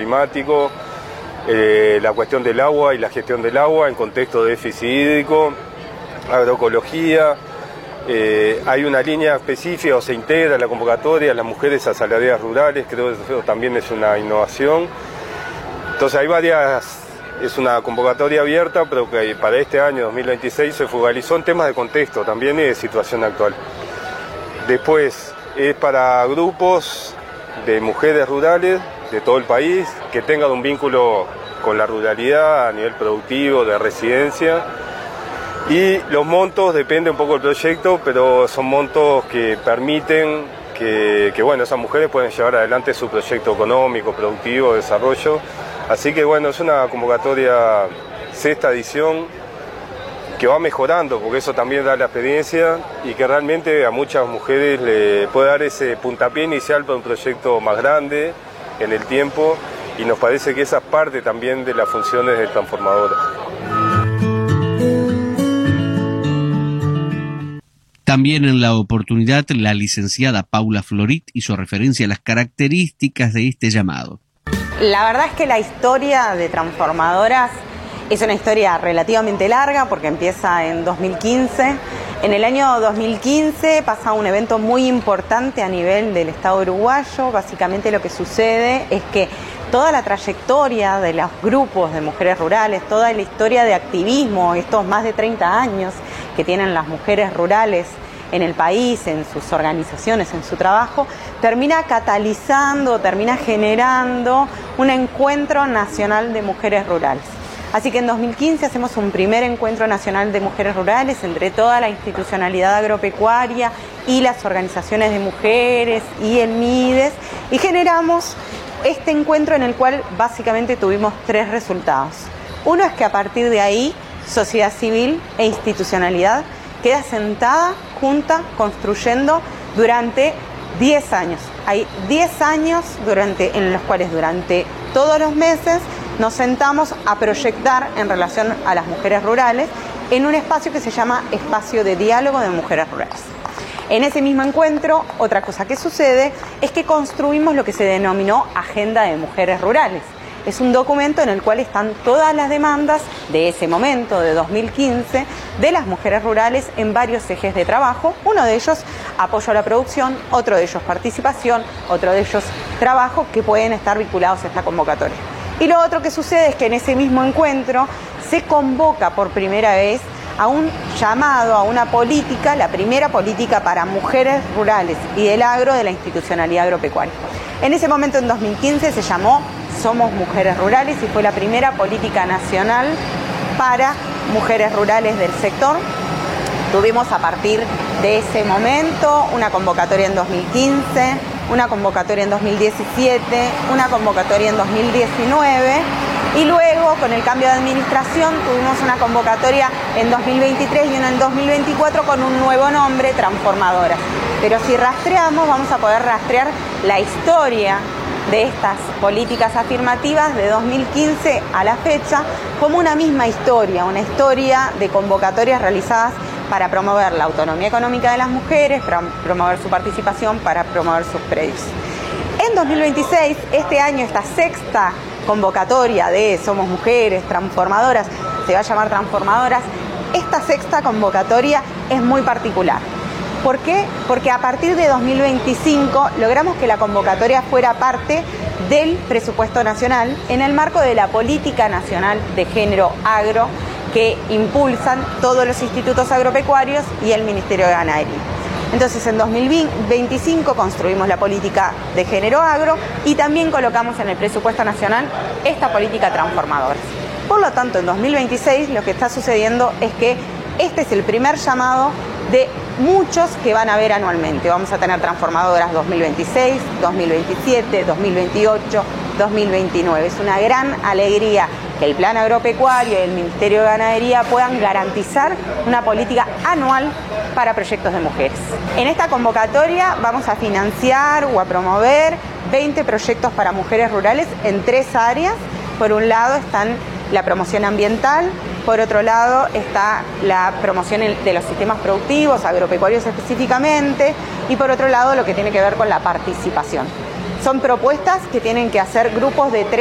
climático, la cuestión del agua y la gestión del agua en contexto de déficit hídrico, agroecología. Hay una línea específica o se integra en la convocatoria las mujeres asalariadas rurales, creo que eso también es una innovación. Entonces hay varias, es una convocatoria abierta, pero que para este año 2026 se focalizó en temas de contexto también y de situación actual. Después es para grupos de mujeres rurales de todo el país que tengan un vínculo con la ruralidad a nivel productivo, de residencia. Y los montos, depende un poco del proyecto, pero son montos que permiten que bueno, esas mujeres pueden llevar adelante su proyecto económico, productivo, de desarrollo. Así que bueno, es una convocatoria, sexta edición, que va mejorando, porque eso también da la experiencia y que realmente a muchas mujeres le puede dar ese puntapié inicial para un proyecto más grande en el tiempo, y nos parece que esa es parte también de las funciones de transformadora. También en la oportunidad, la licenciada Paula Florit hizo referencia a las características de este llamado. La verdad es que la historia de Transformadoras es una historia relativamente larga porque empieza en 2015. En el año 2015 pasa un evento muy importante a nivel del Estado uruguayo. Básicamente lo que sucede es que toda la trayectoria de los grupos de mujeres rurales, toda la historia de activismo, estos más de 30 años que tienen las mujeres rurales en el país, en sus organizaciones, en su trabajo, termina catalizando, termina generando un encuentro nacional de mujeres rurales. Así que en 2015 hacemos un primer encuentro nacional de mujeres rurales entre toda la institucionalidad agropecuaria y las organizaciones de mujeres y el MIDES, y generamos este encuentro en el cual básicamente tuvimos 3 resultados. Uno es que a partir de ahí, sociedad civil e institucionalidad queda sentada, junta, construyendo durante 10 años. Hay 10 años en los cuales durante todos los meses nos sentamos a proyectar en relación a las mujeres rurales en un espacio que se llama Espacio de Diálogo de Mujeres Rurales. En ese mismo encuentro, otra cosa que sucede es que construimos lo que se denominó Agenda de Mujeres Rurales. Es un documento en el cual están todas las demandas de ese momento, de 2015, de las mujeres rurales en varios ejes de trabajo. Uno de ellos, apoyo a la producción; otro de ellos, participación; otro de ellos, trabajo, que pueden estar vinculados a esta convocatoria. Y lo otro que sucede es que en ese mismo encuentro se convoca por primera vez a un llamado, a una política, la primera política para mujeres rurales y del agro de la institucionalidad agropecuaria. En ese momento, en 2015, se llamó Somos Mujeres Rurales y fue la primera política nacional para mujeres rurales del sector. Tuvimos a partir de ese momento una convocatoria en 2015, una convocatoria en 2017, una convocatoria en 2019 y luego, con el cambio de administración, tuvimos una convocatoria en 2023 y una en 2024 con un nuevo nombre, Transformadoras. Pero si rastreamos, vamos a poder rastrear la historia de estas políticas afirmativas de 2015 a la fecha como una misma historia, una historia de convocatorias realizadas para promover la autonomía económica de las mujeres, para promover su participación, para promover sus predios. En 2026, este año, esta sexta convocatoria de Somos Mujeres, Transformadoras, se va a llamar Transformadoras. Esta sexta convocatoria es muy particular. ¿Por qué? Porque a partir de 2025 logramos que la convocatoria fuera parte del presupuesto nacional en el marco de la Política Nacional de Género Agro que impulsan todos los institutos agropecuarios y el Ministerio de Ganadería. Entonces, en 2025 construimos la política de género agro y también colocamos en el presupuesto nacional esta política transformadora. Por lo tanto, en 2026 lo que está sucediendo es que este es el primer llamado de muchos que van a haber anualmente. Vamos a tener transformadoras 2026, 2027, 2028, 2029. Es una gran alegría que el Plan Agropecuario y el Ministerio de Ganadería puedan garantizar una política anual para proyectos de mujeres. En esta convocatoria vamos a financiar o a promover 20 proyectos para mujeres rurales en 3 áreas. Por un lado están la promoción ambiental, por otro lado está la promoción de los sistemas productivos, agropecuarios específicamente, y por otro lado lo que tiene que ver con la participación. Son propuestas que tienen que hacer grupos de 3